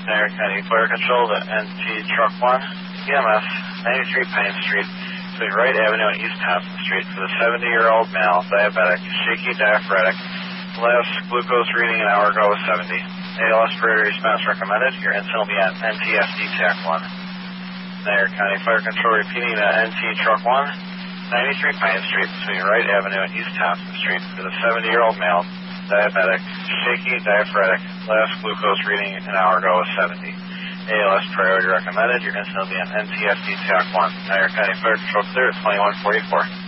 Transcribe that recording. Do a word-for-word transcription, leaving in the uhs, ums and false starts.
Niagara County Fire Control to N T Truck one, E M S, ninety-three Pine Street, between Wright Avenue and East Thompson Street for the seventy-year-old male, diabetic, shaky, diaphoretic. Last glucose reading an hour ago was seventy. A L S priority response recommended. Your incident will be on N T F D T A C one. Niagara County Fire Control repeating to N T Truck one, ninety-three Pine Street, between Wright Avenue and East Thompson Street for the seventy-year-old male, diabetic, shaky, diaphoretic. Last glucose reading an hour ago was seventy. A L S priority recommended. Your incident will be on N T F D T A C one. Niagara County Fire Control clear at twenty-one forty-four.